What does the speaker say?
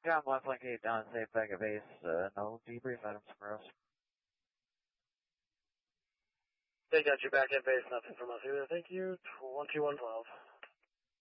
John 1.8 down, safe back at base. No debrief items for us. They got you back at base. Nothing from us either. Thank you. 12112.